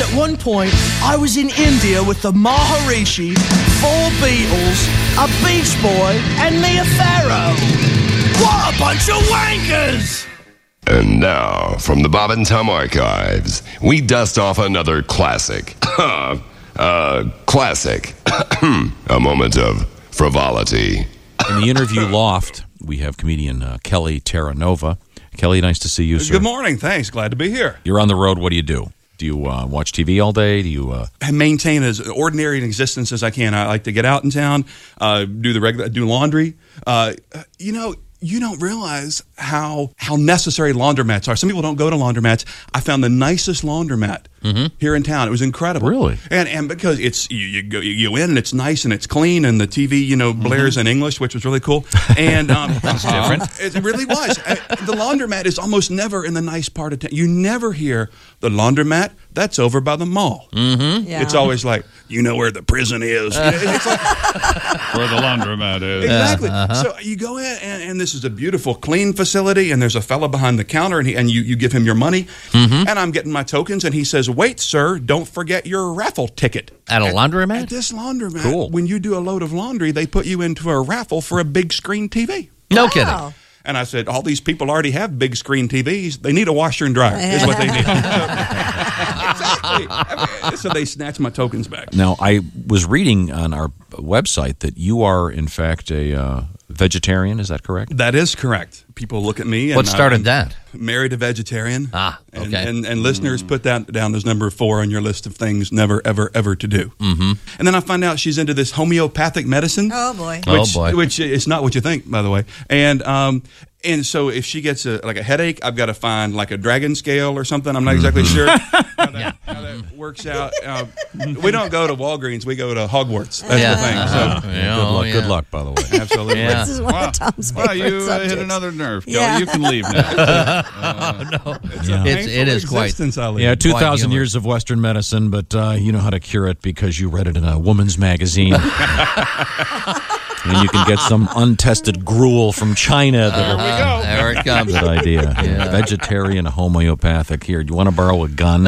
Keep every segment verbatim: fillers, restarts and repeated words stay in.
At one point, I was in India with the Maharishi, four Beatles, a Beach Boy, and Mia Farrow. What a bunch of wankers! And now, from the Bob and Tom archives, we dust off another classic. uh, classic. A moment of frivolity. In the interview loft, we have comedian uh, Kelly Terranova. Kelly, nice to see you, sir. Good morning. Thanks. Glad to be here. You're on the road. What do you do? Do you uh, watch T V all day? Do you uh... I maintain as ordinary an existence as I can? I like to get out in town, uh, do the regular, do laundry. Uh, you know, you don't realize how how necessary laundromats are. Some people don't go to laundromats. I found the nicest laundromat mm-hmm. here in town. It was incredible. Really? And and because it's you, you go you go in and it's nice and it's clean and the T V you know blares mm-hmm. in English, which was really cool. And um, that's different. It really was. The laundromat is almost never in the nice part of town. You never hear the laundromat. That's over by the mall. Mm-hmm. Yeah. It's always like, you know where the prison is. It's like, where the laundromat is. Exactly. Uh-huh. So you go in, and, and this is a beautiful, clean facility, and there's a fella behind the counter, and, he, and you, you give him your money, mm-hmm. and I'm getting my tokens, and he says, wait, sir, don't forget your raffle ticket. At a laundromat? At this laundromat, cool. When you do a load of laundry, they put you into a raffle for a big screen T V. No Wow. kidding. And I said, all these people already have big screen T Vs. They need a washer and dryer is what they need. Exactly. I mean, so they snatched my tokens back. Now, I was reading on our website that you are, in fact, a uh, vegetarian. Is that correct? That is correct. People look at me. And What started I'm that? Married a vegetarian. Ah, okay. And, and, and listeners, put that down as number four on your list of things never, ever, ever to do. Mm-hmm. And then I find out she's into this homeopathic medicine. Oh, boy. Which, Oh, boy. Which is not what you think, by the way. And um, and so if she gets a, like a headache, I've got to find like a dragon scale or something. I'm not exactly sure how that, Yeah. how that works out. Uh, we don't go to Walgreens. We go to Hogwarts. That's Yeah. the thing. So Uh, Yeah, yeah, good oh, luck. yeah. Good luck, by the way. absolutely. Yeah. This is one Wow. of Tom's Wow, favorite you uh, subjects. hit another nerve, Kelly. Yeah. You can leave now. Uh, no. Yeah. It's, it is quite. Existence I live. Yeah, two thousand humorous. years of Western medicine, but uh, you know how to cure it because you read it in a woman's magazine. And you can get some untested gruel from China. That Uh, there it comes. Good idea. Yeah. Vegetarian, homeopathic. Here, do you want to borrow a gun?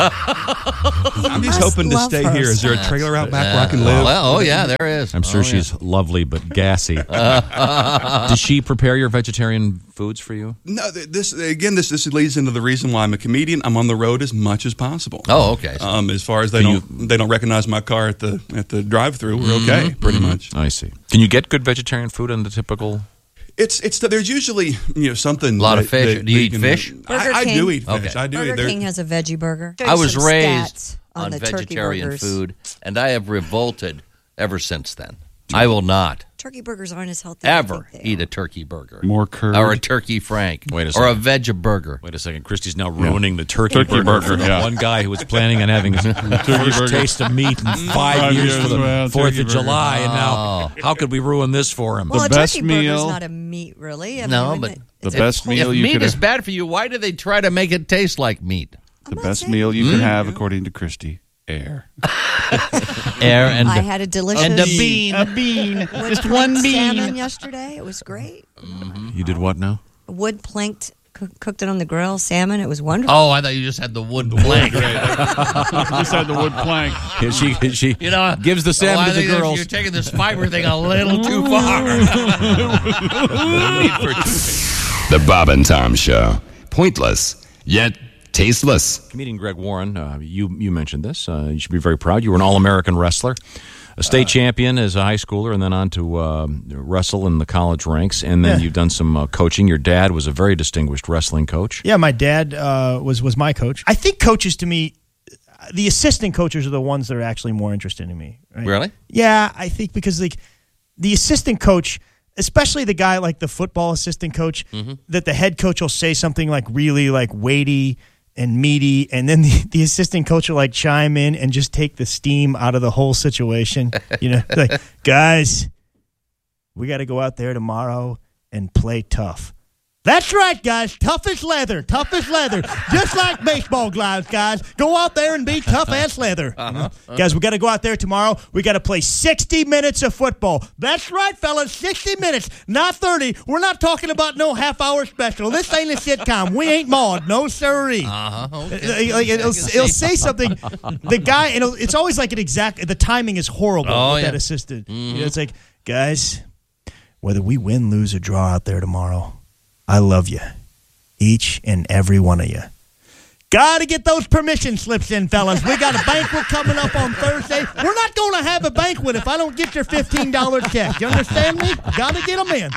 I'm just must hoping to love stay her here. Is there a so trailer out back Yeah. where I can live? Well, oh, yeah, there is. I'm sure Oh, she's lovely but gassy. Does she prepare your vegetarian foods for you? No, th- this again. This this leads into the reason why I'm a comedian. I'm on the road as much as possible. Yeah. Oh, okay. Um, as far as they Can don't they don't recognize my car at the at the drive-through, we're okay, pretty much. I see. Can you get good vegetarian food in the typical? It's it's there's usually you know something. A lot of that- fish. that Do you we eat can- fish? I, Burger I King? do eat fish. Okay. I do. Burger eat. There- King has a veggie burger. I was Some raised stats on, on the turkey vegetarian burgers. food, and I have revolted ever since then. I will not Turkey burgers aren't as healthy. as I ever think they eat are. a turkey burger. More curd. Or a turkey frank. Wait a Or a second. veg burger. Wait a second. Christy's now ruining the turkey, Turkey burger, burger, for the yeah. one guy who was planning on having his first burger. taste of meat in five, Five years, years, for the well, Fourth turkey of burger. July, and now how could we ruin this for him? Well, The a best turkey burger's meal- not a meat, really. I No, mean, but it- The it's best a- meal If you meat could is have- bad for you, why do they try to make it taste like meat? The not best saying- meal you can have, according to Christy, air. Air and I had a delicious and a bean. A bean. wood Just planked one bean. salmon yesterday. It was great. You did what now? Wood planked, coo- cooked it on the grill, salmon. It was wonderful. Oh, I thought you just had the wood plank. Just had the wood plank. She she You know, gives the oh, salmon I to the think that girls. You're taking this fiber thing a little too far. No need for The Bob and Tom Show. Pointless, yet tasteless. Comedian Greg Warren, uh, you you mentioned this. Uh, you should be very proud. You were an All-American wrestler, a state champion as a high schooler, and then on to uh, wrestle in the college ranks. And then Yeah. you've done some uh, coaching. Your dad was a very distinguished wrestling coach. Yeah, my dad uh, was was my coach. I think coaches, to me, the assistant coaches are the ones that are actually more interested in me. Right? Really? Yeah, I think because like the assistant coach, especially the guy like the football assistant coach, Mm-hmm. that the head coach will say something like really like weighty and meaty, and then the, the assistant coach will like chime in and just take the steam out of the whole situation. You know, like, guys, we got to go out there tomorrow and play tough. That's right, guys. Tough as leather. Tough as leather. Just like baseball gloves, guys. Go out there and be tough as leather. Uh-huh. Guys, we got to go out there tomorrow. We got to play sixty minutes of football. That's right, fellas. sixty minutes, not thirty. We're not talking about no half-hour special. This ain't a sitcom. We ain't Maude. No, sirree. Uh-huh. Okay. Uh, like, it'll, it'll say something. The guy, it'll, it's always like an exact, the timing is horrible Oh, with yeah. that assistant. You know, it's like, guys, whether we win, lose, or draw out there tomorrow, I love you, each and every one of you. Got to get those permission slips in, fellas. We got a banquet coming up on Thursday. We're not going to have a banquet if I don't get your fifteen dollars check. You understand me? Got to get them in.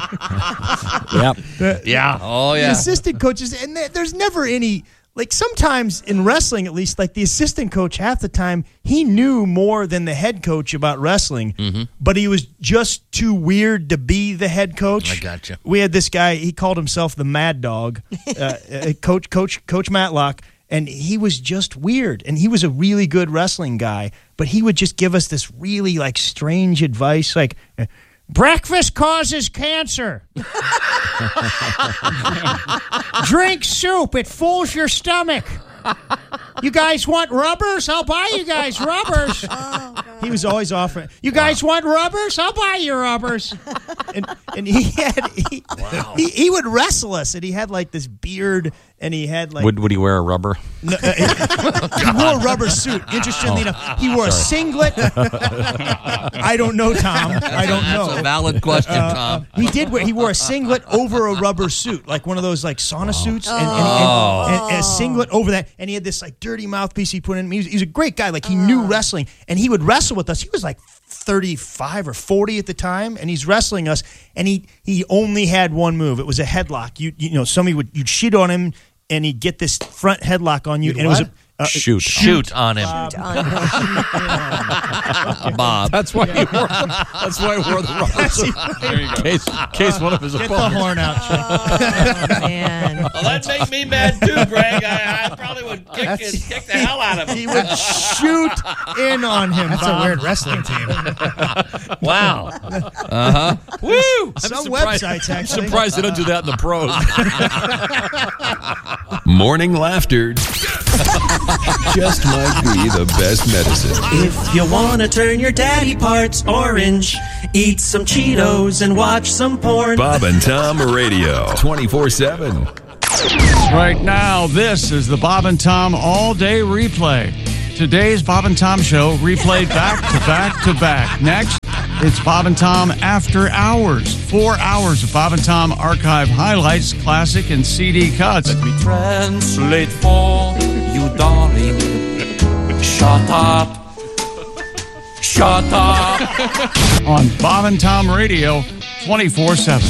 Yep. Yeah. Oh, The yeah. assistant coaches, and there- there's never any, like sometimes in wrestling at least, like the assistant coach half the time, he knew more than the head coach about wrestling, Mm-hmm. but he was just too weird to be the head coach. I gotcha. We had this guy, he called himself the Mad Dog, uh, uh, Coach Coach Coach Matlock, and he was just weird, and he was a really good wrestling guy, but he would just give us this really like strange advice, like, uh, breakfast causes cancer. Drink soup. It fools your stomach. You guys want rubbers? I'll buy you guys rubbers. He was always offering. You guys want rubbers? I'll buy you rubbers. And and he had he, he, he would wrestle us, and he had like this beard, and he had like Would would he wear a rubber? no, uh, he wore a rubber suit. Interestingly enough, he wore a singlet. I don't know, Tom. I don't know. That's a valid question, Tom. He did wear. He wore a singlet over a rubber suit, like one of those like sauna suits, and, and, and, and, and a singlet over that. And he had this like dirty mouthpiece he put in. He was, he was a great guy. Like he knew wrestling, and he would wrestle with us. He was like thirty-five or forty at the time, and he's wrestling us. And he he only had one move. It was a headlock. You you know somebody would you'd shit on him, and he'd get this front headlock on you, and it was a uh, Shoot. Shoot on him. Bob. That's why he wore. That's why he wore the rubber suit. There you go. In case, in case one of his Get the opponents. horn out, Oh, man. Well, that made me mad too, Greg. I, I probably would kick, his, kick the hell out of him. He would shoot in on him. That's Bob. a weird wrestling team. Wow. Uh huh. Woo! Some surprised- websites I'm actually. surprised they don't do that in the pros. Morning laughter just might be the best medicine. If you wanna turn your daddy parts orange, eat some Cheetos and watch some porn. Bob and Tom Radio, twenty-four seven. Right now, this is the Bob and Tom All Day Replay. Today's Bob and Tom show replayed back to back to back. Next, it's Bob and Tom After Hours. Four hours of Bob and Tom archive highlights, classic and C D cuts. Translate for you, darling. Shut up. Shut up. On Bob and Tom Radio, twenty-four seven.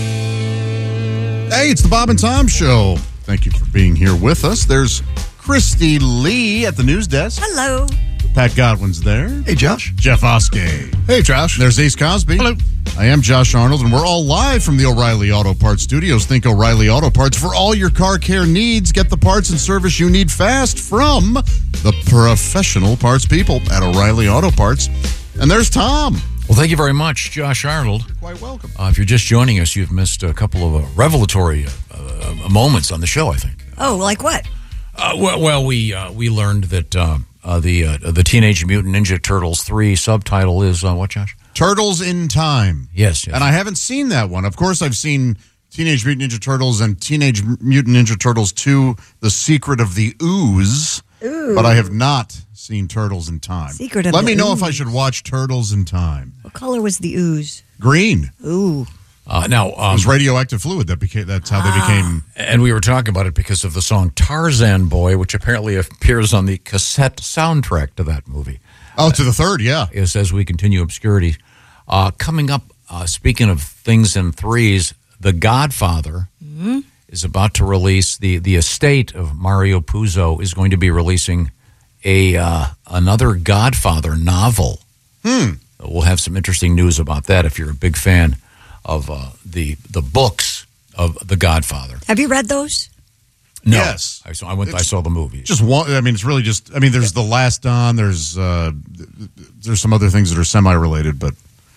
Hey, it's the Bob and Tom Show. Thank you for being here with us. There's Christy Lee at the news desk. Hello. Pat Godwin's there. Hey, Josh. Jeff Oskey. Hey, Josh. There's Ace Cosby. Hello. I am Josh Arnold, and we're all live from the O'Reilly Auto Parts Studios. Think O'Reilly Auto Parts for all your car care needs. Get the parts and service you need fast from the professional parts people at O'Reilly Auto Parts. And there's Tom. Well, thank you very much, Josh Arnold. You're quite welcome. Uh, if you're just joining us, you've missed a couple of uh, revelatory uh, uh, moments on the show, I think. Oh, like what? Uh, well, well, we uh, we learned that uh, uh, the uh, the Teenage Mutant Ninja Turtles three subtitle is uh, what, Josh? Turtles in Time. Yes, yes. And I haven't seen that one. Of course, I've seen Teenage Mutant Ninja Turtles and Teenage Mutant Ninja Turtles two, The Secret of the Ooze. Ooh. But I have not seen Turtles in Time. Secret of Let the me know if I Ooze. should watch Turtles in Time. What color was the ooze? Green. Ooh. Uh, now, It um, was radioactive fluid. That became. That's how they became. and we were talking about it because of the song Tarzan Boy, which apparently appears on the cassette soundtrack to that movie. Oh, to the third, yeah. Is as we continue obscurity. Uh, coming up, uh, speaking of things in threes, The Godfather Mm-hmm. is about to release, the, the estate of Mario Puzo is going to be releasing a uh, another Godfather novel. Hmm. We'll have some interesting news about that if you're a big fan of uh, the the books of The Godfather. Have you read those? No, Yes. I saw, I went. I It's saw the movie. Just one. I mean, it's really just. I mean, there's The Last Don. There's uh, there's some other things that are semi-related, but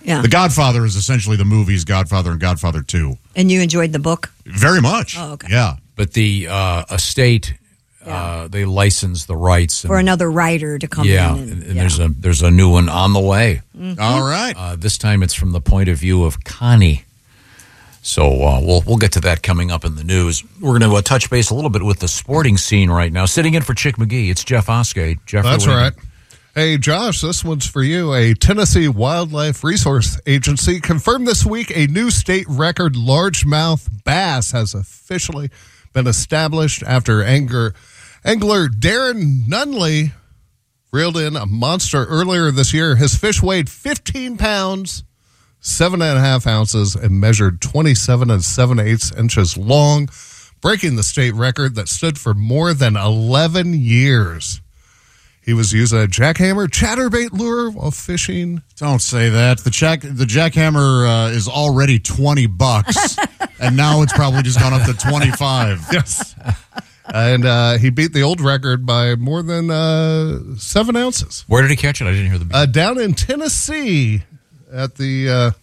Yeah. The Godfather is essentially the movies Godfather and Godfather two. And you enjoyed the book? Very much. Oh, okay. Yeah. But the uh, estate, uh, they license the rights. For another writer to come yeah, in. And, and, and yeah. there's a there's a new one on the way. Mm-hmm. All right. Uh, this time it's from the point of view of Connie. So uh, we'll we'll get to that coming up in the news. We're going to uh, touch base a little bit with the sporting scene right now. Sitting in for Chick McGee, it's Jeff Oskay. Jeff, That's right. Hey, Josh, this one's for you. A Tennessee Wildlife Resource Agency confirmed this week a new state record largemouth bass has officially been established after angler, angler Darren Nunley reeled in a monster earlier this year. His fish weighed fifteen pounds, seven and a half ounces, and measured twenty-seven and seven eighths inches long, breaking the state record that stood for more than eleven years. He was using a jackhammer chatterbait lure while fishing. Don't say that. The jack the jackhammer uh, is already twenty bucks, and now it's probably just gone up to twenty-five. Yes. And uh, he beat the old record by more than uh, seven ounces. Where did he catch it? I didn't hear the beat. Uh, down in Tennessee at the, uh,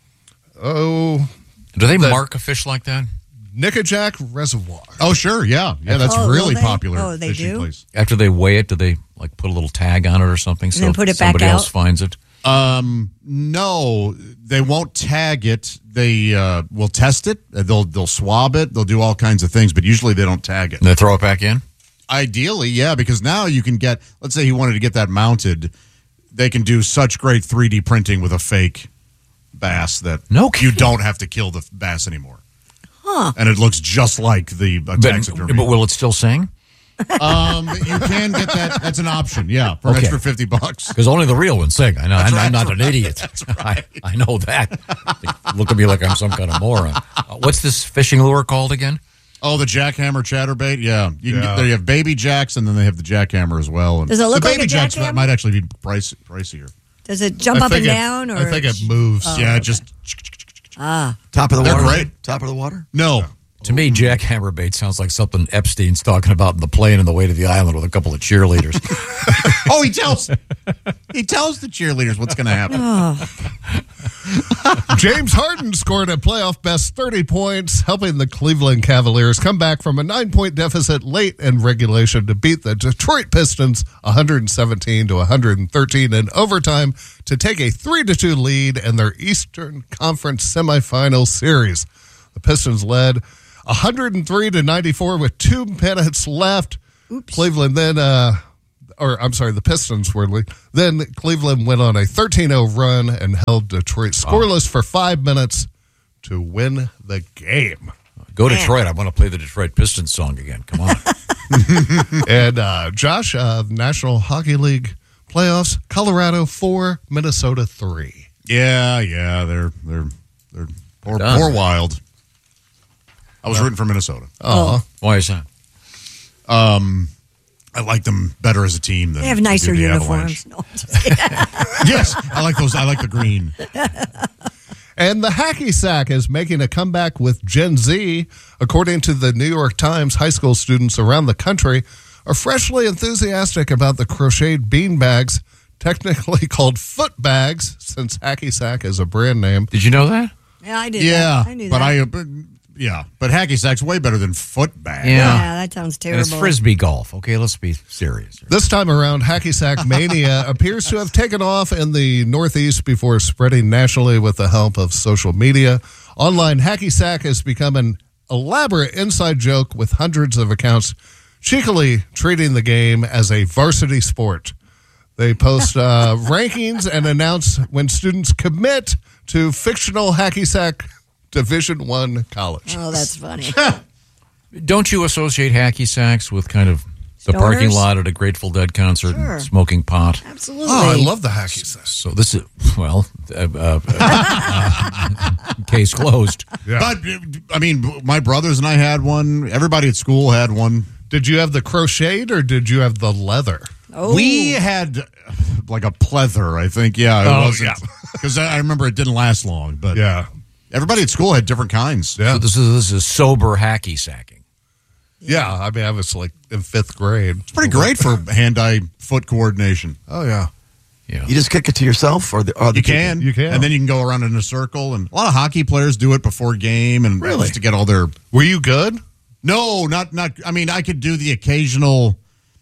oh. Do they the mark a fish like that? Nickajack Reservoir. Oh, sure. Yeah. Yeah, that's Oh, really will they? popular Oh, they fishing do? place. After they weigh it, do they like put a little tag on it or something so then put it back somebody else out? finds it? Um, no, they won't tag it. They uh, will test it. They'll they'll swab it. They'll do all kinds of things, but usually they don't tag it. And they throw it back in? Ideally, yeah, because now you can get, let's say he wanted to get that mounted, they can do such great three D printing with a fake bass that No you kidding. don't have to kill the bass anymore. Huh. And it looks just like the uh, But, taxidermy. but will it still sing? Um, you can get that. That's an option, yeah, for an Okay. extra fifty bucks. Because only the real ones sing. I know. I'm, right, I'm not that's an right. idiot. I, I know that. They look at me like I'm some kind of moron. Uh, what's this fishing lure called again? Oh, the jackhammer chatterbait, yeah. You can Yeah. get there. You have baby jacks, and then they have the jackhammer as well. And Does it look the like baby a jacks jackhammer? might actually be price, pricier. Does it jump I up and think it- down? Or I think it moves. yeah, it just Ah. Top of the They're water. great. Top of the water. no. To me, jackhammer bait sounds like something Epstein's talking about in the plane on the way to the island with a couple of cheerleaders. Oh, he tells he tells the cheerleaders what's going to happen. James Harden scored a playoff best thirty points, helping the Cleveland Cavaliers come back from a nine-point deficit late in regulation to beat the Detroit Pistons one seventeen to one thirteen in overtime to take a three to two lead in their Eastern Conference semifinal series. The Pistons led one hundred three to ninety-four with two minutes left. Oops. Cleveland then, uh, or I'm sorry, the Pistons were lead. Then Cleveland went on a thirteen oh run and held Detroit scoreless for five minutes to win the game. Go Detroit. I want to play the Detroit Pistons song again. Come on. And uh, Josh, uh, National Hockey League playoffs: Colorado four, Minnesota three. Yeah, yeah, they're they're they're poor, Done. poor wild. I was rooting for Minnesota. Oh, Why is that? Um, I like them better as a team than They have I do nicer the uniforms. Avalanche. No, I'm just kidding. Yes, I like those. I like the green. and the hacky sack is making a comeback with Gen Z. According to the New York Times, high school students around the country are freshly enthusiastic about the crocheted bean bags, technically called foot bags, since hacky sack is a brand name. Did you know that? Yeah, I did. Yeah, that. I knew but that. I, uh, but, yeah, but hacky sack's way better than foot bag. Yeah. yeah, that sounds And terrible. it's frisbee golf. Okay, let's be serious. This time around, hacky sack mania appears to have taken off in the Northeast before spreading nationally with the help of social media. Online hacky sack has become an elaborate inside joke with hundreds of accounts cheekily treating the game as a varsity sport. They post uh, rankings and announce when students commit to fictional hacky sack Division One college. Oh, that's funny. Don't you associate hacky sacks with kind of the parking Stoners? lot at a Grateful Dead concert, Sure. and smoking pot? Absolutely. Oh, I love the hacky sack. So this is, well, uh, uh, uh, case closed. But, I mean, my brothers and I had one. Everybody at school had one. Did you have the crocheted or did you have the leather? Oh. We had like a pleather, I think. Yeah, it Oh, wasn't. Because I remember it didn't last long. But Yeah. everybody at school had different kinds. Yeah. So this is this is sober hacky sacking. Yeah. I mean, I was like in fifth grade. It's pretty great for hand-eye foot coordination. Oh, yeah. Yeah. You just kick it to yourself, or the or the You can, You can. and then you can go around in a circle. And a lot of hockey players do it before game, and Really? just to get all their. Were you good? No, not not. I mean, I could do the occasional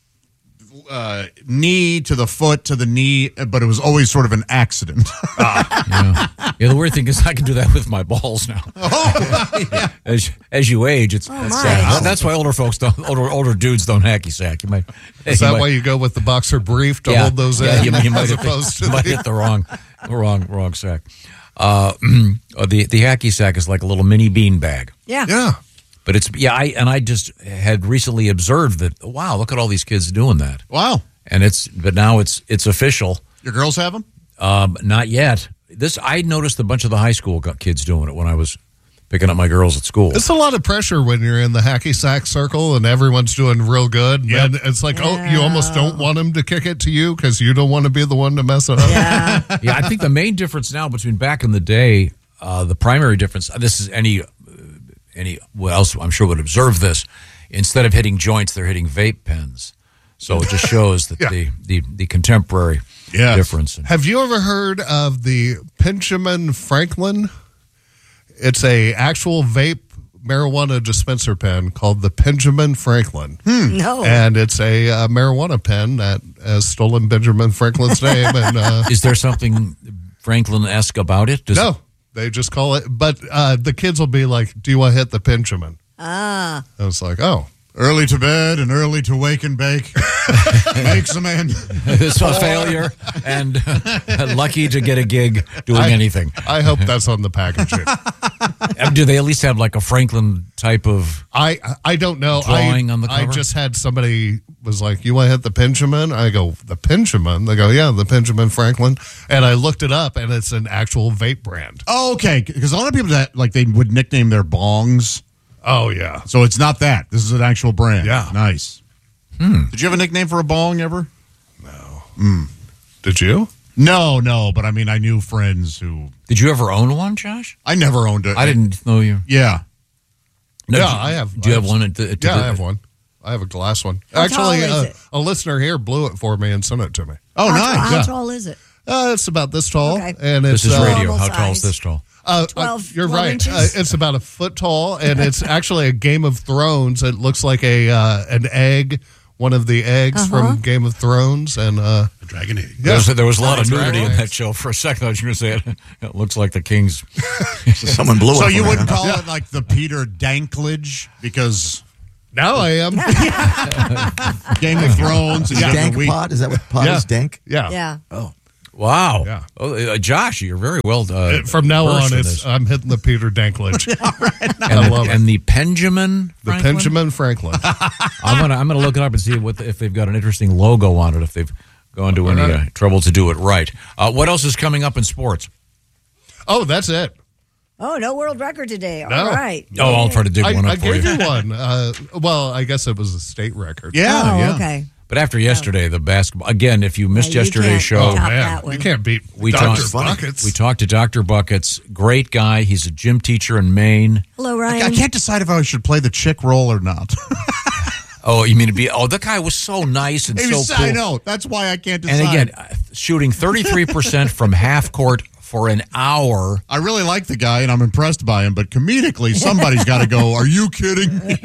uh, knee to the foot to the knee, but it was always sort of an accident. Yeah. yeah, the weird thing is I can do that with my balls now. Oh, yeah. As as you age, it's Oh, my. sad. That's why older folks don't, older older dudes don't hacky sack. You might. Is you that might- why you go with the boxer brief to yeah, hold those yeah, in? You, you might, as hit, opposed the, to might the- hit the wrong, wrong, wrong sack. Uh, the the hacky sack is like a little mini bean bag. Yeah. Yeah. But it's yeah, I and I just had recently observed that. Wow, look at all these kids doing that. Wow. And it's but now it's it's official. Your girls have them? Um, not yet. This I noticed a bunch of the high school go- kids doing it when I was picking up my girls at school. It's a lot of pressure when you're in the hacky sack circle and everyone's doing real good. Yep. And it's like, oh, you almost don't want them to kick it to you because you don't want to be the one to mess it up. Yeah. Yeah, I think the main difference now between back in the day, uh, the primary difference. This is any uh, any well else I'm sure would observe this. Instead of hitting joints, they're hitting vape pens. So it just shows that Yeah. the, the the contemporary Yes. difference. Have you ever heard of the Benjamin Franklin? It's a actual vape marijuana dispenser pen called the Benjamin Franklin. No. And it's a uh, marijuana pen that has stolen Benjamin Franklin's name. And uh, Is there something Franklin-esque about it? Does no, they just call it. But uh, the kids will be like, "Do you want to hit the Benjamin?" Ah. I was like, "Oh, Early to bed and early to wake and bake makes a man. It's a failure and lucky to get a gig doing I- anything. I hope that's on the packaging." Uh, Do they at least have like a Franklin type of? I I don't know. Drawing I, on the I cover? just had somebody was like, "You want to hit the Benjamin?" I go, "The Benjamin?" They go, "Yeah, the Benjamin Franklin." And I looked it up, and it's an actual vape brand. Oh, okay. Because a lot of people that like they would nickname their bongs. Oh yeah. So it's not that. This is an actual brand. Yeah. Nice. Hmm. Did you have a nickname for a bong ever? Did you? No, no. But I mean, I knew friends who. Did you ever own one, Josh? I never owned it. I didn't know you. Yeah. No, yeah, do you- I have. Do you I have one? At the, at Yeah, the- I have one. I have a glass one. How Actually, tall is uh, it? a listener here blew it for me and sent it to me. Oh, how, nice. How Yeah. tall is it? Uh, it's about this tall, Okay. and This it's is uh, radio. Normal How tall is size. this tall? Uh, twelve, uh, you're twelve right. inches? Uh, it's about a foot tall, and it's actually a Game of Thrones. It looks like a uh, an egg, one of the eggs Uh-huh. from Game of Thrones, and uh, A dragon egg. There was, there was a lot of Dragon nudity in eggs. that show. For a second, I was going to say it, it looks like the King's. Someone blew it. So for you me, wouldn't huh? call it like the Peter Danklage because now I am. Game of Thrones. and you have Dank the week- pod? Is that what pod Yeah. is? Dank? Yeah. Yeah. Oh. Wow. Yeah. Oh, uh, Josh, you're very well. Uh, Uh, From now versed on, in it's this. I'm hitting the Peter Dinklage. and, I the, love it. and the Benjamin. The Franklin? Benjamin Franklin. I'm gonna I'm gonna look it up and see what the, if they've got an interesting logo on it. If they've gone to any uh, trouble to do it right. Uh, what else is coming up in sports? Oh, that's it. Oh, no world record today. All No. right. Oh, I'll try to dig I, one up I for gave you. you one. Uh, well, I guess it was a state record. Yeah, Oh, yeah. okay. But after yesterday, the basketball again. If you missed Yeah, you yesterday's can't show, top Oh, man, that one. you can't beat we Doctor talked. Buckets. We talked to Doctor Buckets. Great guy. He's a gym teacher in Maine. Hello, I Ryan. can't decide if I should play the chick role or not. Oh, you mean to be? Oh, that guy was so nice and He so was- cool. I know. That's why I can't decide. And again, uh, shooting thirty-three percent from half court for an hour. I really like the guy and I'm impressed by him, but comedically, somebody's got to go, are you kidding me?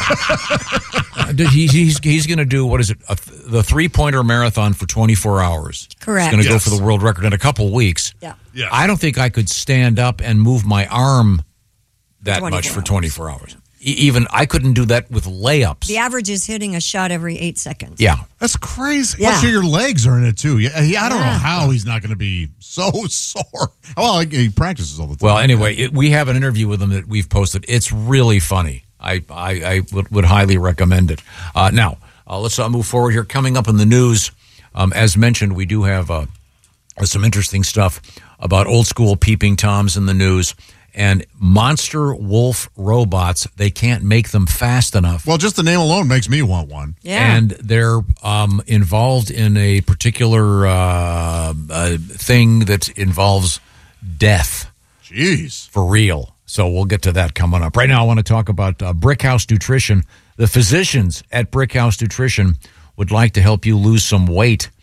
Uh, he, he's he's going to do, what is it, a, the three-pointer marathon for twenty-four hours. Correct. He's going to Yes. go for the world record in a couple weeks. Yeah. Yeah. I don't think I could stand up and move my arm that much twenty-four for twenty-four hours. E- even I couldn't do that with layups. The average is hitting a shot every eight seconds. Yeah. That's crazy. Yeah. Plus, your legs are in it, too. Yeah, he- I don't know Yeah. how he's not going to be so sore. Well, he practices all the time. Well, anyway, it, we have an interview with him that we've posted. It's really funny. I, I, I would, would highly recommend it. Uh, now, uh, let's uh, move forward here. Coming up in the news, um, as mentioned, we do have uh, some interesting stuff about old school peeping toms in the news and monster wolf robots. They can't make them fast enough. Well, just the name alone makes me want one. Yeah. And they're um, involved in a particular uh, uh, thing that involves death. Jeez. For real. So we'll get to that coming up. Right now, I want to talk about uh, Brickhouse Nutrition. The physicians at Brickhouse Nutrition would like to help you lose some weight.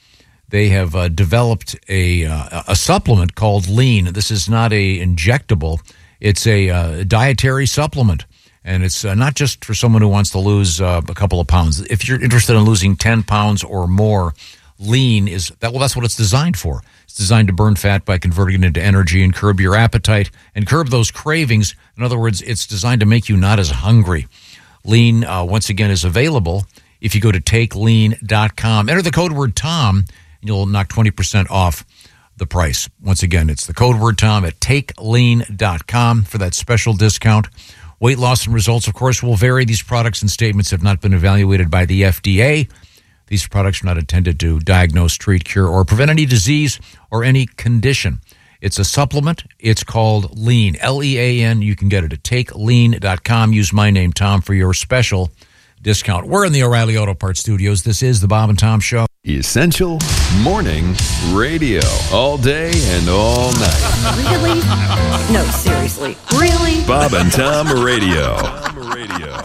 they have uh, developed a uh, a supplement called Lean. This is not a injectable; it's a uh, dietary supplement, and it's uh, not just for someone who wants to lose uh, a couple of pounds. If you're interested in losing ten pounds or more, Lean is that. Well, that's what it's designed for. It's designed to burn fat by converting it into energy and curb your appetite and curb those cravings. In other words, it's designed to make you not as hungry. Lean, uh, once again, is available if you go to take lean dot com. Enter the code word Tom, and you'll knock twenty percent off the price. Once again, it's the code word Tom at take lean dot com for that special discount. Weight loss and results, of course, will vary. These products and statements have not been evaluated by the F D A. These products are not intended to diagnose, treat, cure, or prevent any disease or any condition. It's a supplement. It's called Lean, L E A N. You can get it at take lean dot com. Use my name, Tom, for your special discount. We're in the O'Reilly Auto Parts studios. This is the Bob and Tom Show. Essential Morning Radio. All day and all night. Really? No, seriously. Really? Bob and Tom Radio. Radio.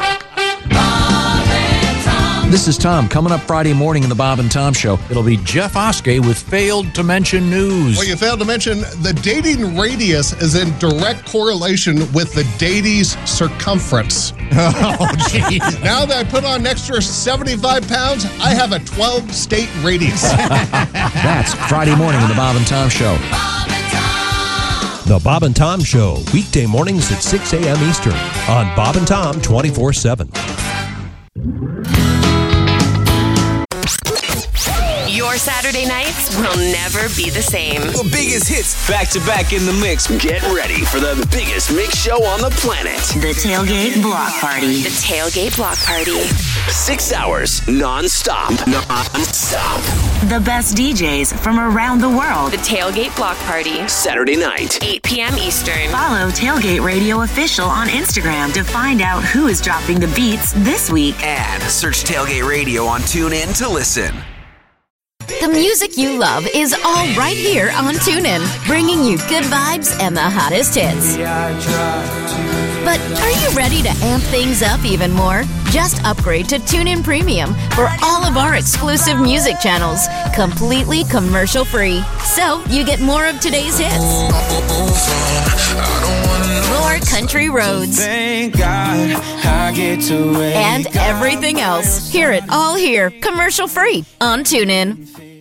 This is Tom. Coming up Friday morning in the Bob and Tom Show, it'll be Jeff Oskey with Failed to Mention News. Well, you failed to mention the dating radius is in direct correlation with the datie's circumference. Oh, geez. Now that I put on an extra seventy-five pounds, I have a twelve-state radius. That's Friday morning in the Bob and Tom Show. The Bob and Tom Show, weekday mornings at six a.m. Eastern on Bob and Tom twenty-four seven. Your Saturday nights will never be the same. The biggest hits back to back in the mix. Get ready for the biggest mix show on the planet. The Tailgate Block Party. The Tailgate Block Party. Six hours non-stop. Non-stop. The best D Js from around the world. The Tailgate Block Party. Saturday night. eight p.m. Eastern. Follow Tailgate Radio Official on Instagram to find out who is dropping the beats this week. And search Tailgate Radio on TuneIn to listen. The music you love is all right here on TuneIn, bringing you good vibes and the hottest hits. But are you ready to amp things up even more? Just upgrade to TuneIn Premium for all of our exclusive music channels, completely commercial-free. So you get more of today's hits, more country roads, Thank God I get to wake and everything else. Hear it all here, commercial-free on TuneIn.